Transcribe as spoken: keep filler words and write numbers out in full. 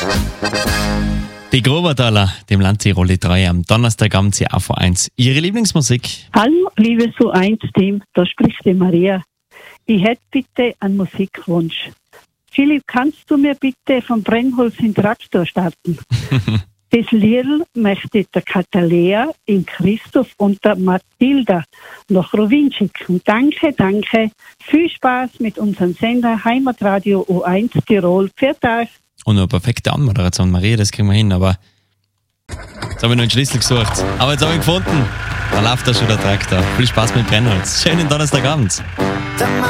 Die Grobertaler, dem Land Tirol drei am Donnerstagabend C A V eins. Ihre Lieblingsmusik? Hallo, liebes U eins Team, da spricht die Maria. Ich hätte bitte einen Musikwunsch. Philipp, kannst du mir bitte vom Brennholz in Traktor starten? Das Lied möchte der Katalea, in Christoph und der Mathilda nach Rowin schicken. Danke, danke. Viel Spaß mit unserem Sender Heimatradio U eins Tirol. Pfiat euch. Und eine perfekte Anmoderation, Maria, das kriegen wir hin, aber jetzt habe ich noch einen Schlüssel gesucht. Aber jetzt habe ich gefunden. Da läuft da schon der Traktor. Viel Spaß mit Brennholz. Schönen Donnerstagabend.